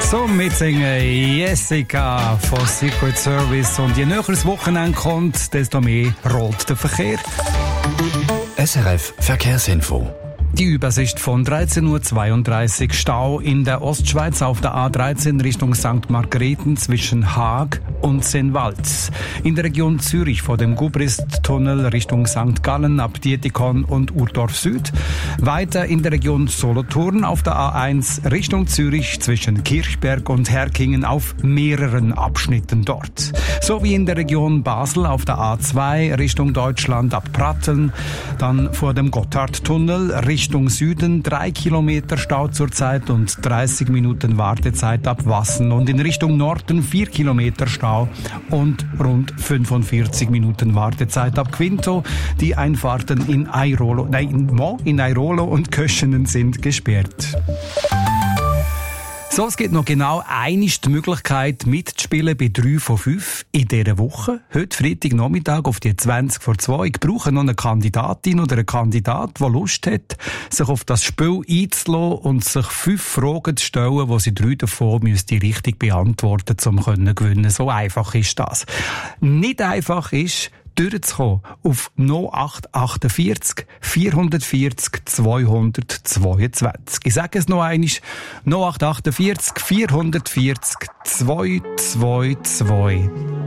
So mitsingen Jessica von Secret Service. Und je näher das Wochenende kommt, desto mehr rollt der Verkehr. SRF Verkehrsinfo. Die Übersicht von 13.32 Uhr. Stau in der Ostschweiz auf der A13 Richtung St. Margrethen zwischen Haag und Senwalz. In der Region Zürich vor dem Gubrist-Tunnel Richtung St. Gallen ab Dietikon und Urdorf Süd. Weiter in der Region Solothurn auf der A1 Richtung Zürich zwischen Kirchberg und Herkingen auf mehreren Abschnitten dort. Sowie in der Region Basel auf der A2 Richtung Deutschland ab Pratteln. Dann vor dem Gotthardtunnel Richtung Süden 3 Kilometer Stau zurzeit und 30 Minuten Wartezeit ab Wassen. Und in Richtung Norden 4 Kilometer Stau und rund 45 Minuten Wartezeit ab Quinto. Die Einfahrten in Airolo und Köschenen sind gesperrt. So, es gibt noch genau eine die Möglichkeit mitzuspielen bei 3 von 5 in dieser Woche. Heute Freitagnachmittag auf die 20 vor 2. Ich brauche noch eine Kandidatin oder einen Kandidat, der Lust hat, sich auf das Spiel einzulassen und sich 5 Fragen zu stellen, wo sie 3 davon richtig beantworten müssen, um zu gewinnen. So einfach ist das. Nicht einfach ist, durchzukommen auf 0848 440 222. Ich sage es noch einmal, 0848 440 222.